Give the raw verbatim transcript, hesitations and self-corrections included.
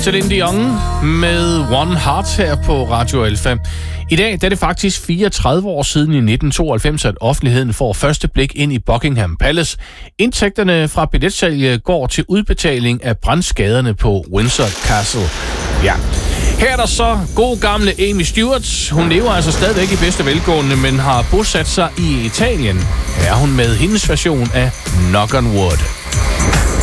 Celine Dion med One Heart her på Radio Alfa. I dag der er det faktisk fireogtredive år siden i nitten tooghalvfems, at offentligheden får første blik ind i Buckingham Palace. Indtægterne fra billetsalget går til udbetaling af brandskaderne på Windsor Castle. Ja. Her er der så god gamle Amy Stewart. Hun lever altså stadigvæk i bedste velgående, men har bosat sig i Italien. Her er hun med hendes version af Knock on Wood.